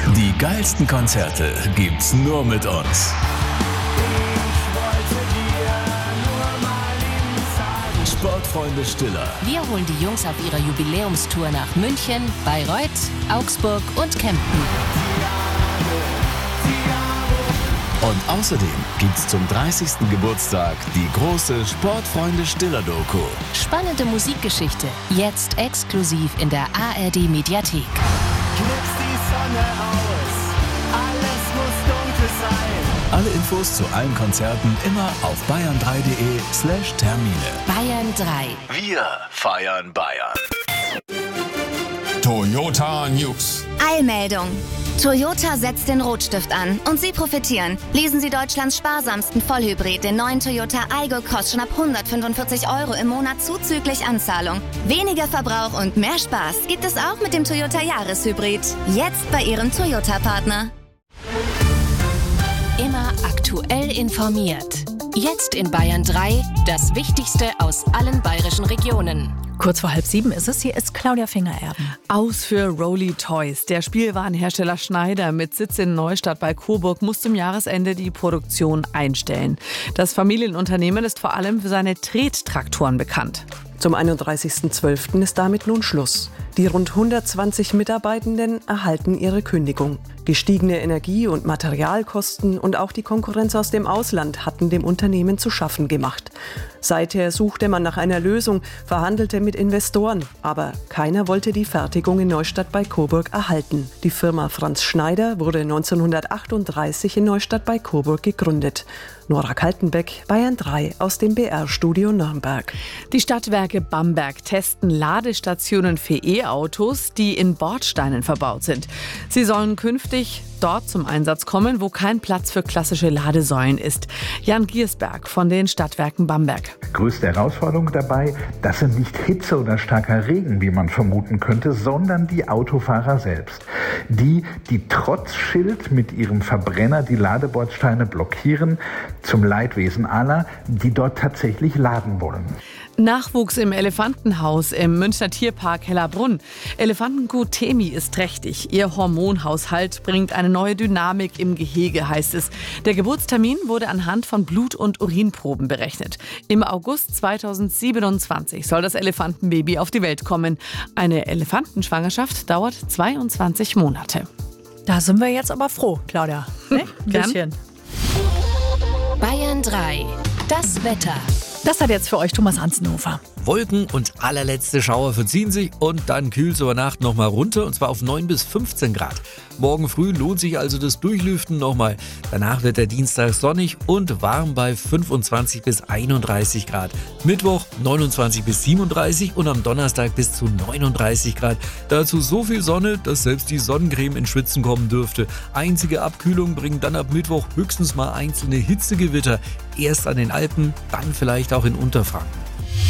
Die geilsten Konzerte gibt's nur mit uns. Sportfreunde Stiller. Wir holen die Jungs auf ihrer Jubiläumstour nach München, Bayreuth, Augsburg und Kempten. Und außerdem gibt's zum 30. Geburtstag die große Sportfreunde Stiller Doku. Spannende Musikgeschichte, jetzt exklusiv in der ARD Mediathek. Knipst die Sonne aus, alles muss dunkel sein. Alle Infos zu allen Konzerten immer auf bayern3.de/Termine. Bayern 3. Wir feiern Bayern. Toyota News. Eilmeldung. Toyota setzt den Rotstift an und Sie profitieren. Lesen Sie Deutschlands sparsamsten Vollhybrid, den neuen Toyota Aygo Cross, schon ab 145 € im Monat zuzüglich Anzahlung. Weniger Verbrauch und mehr Spaß gibt es auch mit dem Toyota Jahreshybrid. Jetzt bei Ihrem Toyota-Partner. Immer aktuell informiert. Jetzt in Bayern 3, das Wichtigste aus allen bayerischen Regionen. Kurz vor 6:30 ist es. Hier ist Claudia Finger-Erben. Aus für Roly Toys. Der Spielwarenhersteller Schneider mit Sitz in Neustadt bei Coburg muss zum Jahresende die Produktion einstellen. Das Familienunternehmen ist vor allem für seine Trettraktoren bekannt. Zum 31.12. ist damit nun Schluss. Die rund 120 Mitarbeitenden erhalten ihre Kündigung. Gestiegene Energie- und Materialkosten und auch die Konkurrenz aus dem Ausland hatten dem Unternehmen zu schaffen gemacht. Seither suchte man nach einer Lösung, verhandelte mit Investoren, aber keiner wollte die Fertigung in Neustadt bei Coburg erhalten. Die Firma Franz Schneider wurde 1938 in Neustadt bei Coburg gegründet. Nora Kaltenbeck, Bayern 3 aus dem BR-Studio Nürnberg. Die Stadtwerke Bamberg testen Ladestationen für E-Autos, die in Bordsteinen verbaut sind. Sie sollen künftig dort zum Einsatz kommen, wo kein Platz für klassische Ladesäulen ist. Jan Giersberg von den Stadtwerken Bamberg. Größte Herausforderung dabei, das sind nicht Hitze oder starker Regen, wie man vermuten könnte, sondern die Autofahrer selbst. Die trotz Schild mit ihrem Verbrenner die Ladebordsteine blockieren, zum Leidwesen aller, die dort tatsächlich laden wollen. Nachwuchs im Elefantenhaus im Münchner Tierpark Hellerbrunn. Elefantenkuh Temi ist trächtig. Ihr Hormonhaushalt bringt eine neue Dynamik im Gehege, heißt es. Der Geburtstermin wurde anhand von Blut- und Urinproben berechnet. Im August 2027 soll das Elefantenbaby auf die Welt kommen. Eine Elefantenschwangerschaft dauert 22 Monate. Da sind wir jetzt aber froh, Claudia. Ne? Ein bisschen. Bayern 3. Das Wetter. Das hat jetzt für euch Thomas Hansenhofer. Wolken und allerletzte Schauer verziehen sich und dann kühlt es über Nacht nochmal runter und zwar auf 9 bis 15 Grad. Morgen früh lohnt sich also das Durchlüften nochmal. Danach wird der Dienstag sonnig und warm bei 25 bis 31 Grad. Mittwoch 29 bis 37 und am Donnerstag bis zu 39 Grad. Dazu so viel Sonne, dass selbst die Sonnencreme ins Schwitzen kommen dürfte. Einzige Abkühlung bringen dann ab Mittwoch höchstens mal einzelne Hitzegewitter. Erst an den Alpen, dann vielleicht auch in Unterfranken.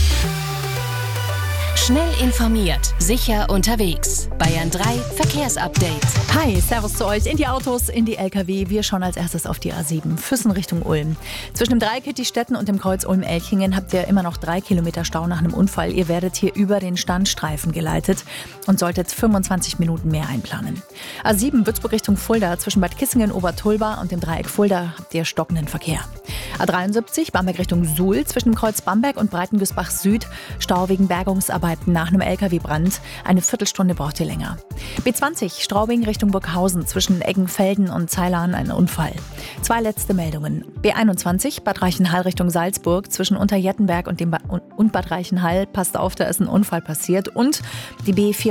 Schnell informiert, sicher unterwegs. Bayern 3 Verkehrsupdate. Hi, servus zu euch. In die Autos, in die LKW. Wir schauen als erstes auf die A7, Füssen Richtung Ulm. Zwischen dem Dreieck Hittistetten und dem Kreuz Ulm-Elchingen habt ihr immer noch 3 Kilometer Stau nach einem Unfall. Ihr werdet hier über den Standstreifen geleitet und solltet 25 Minuten mehr einplanen. A7 Würzburg Richtung Fulda. Zwischen Bad Kissingen, Obertulba und dem Dreieck Fulda habt ihr stockenden Verkehr. A73 Bamberg Richtung Suhl. Zwischen dem Kreuz Bamberg und Breitengüßbach Süd. Stau wegen Bergungsarbeiten nach einem LKW-Brand. Eine Viertelstunde braucht ihr länger. B20 Straubing Richtung Burghausen. Zwischen Eggenfelden und Zeilahn ein Unfall. 2 letzte Meldungen. B21 Bad Reichenhall Richtung Salzburg. Zwischen Unterjettenberg und Bad Reichenhall. Passt auf, da ist ein Unfall passiert. Und die B4